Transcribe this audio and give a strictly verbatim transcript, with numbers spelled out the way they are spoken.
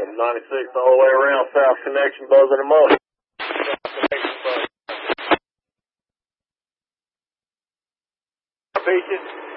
ninety-six all the way around, South Connection, buzzing them up. Peaches.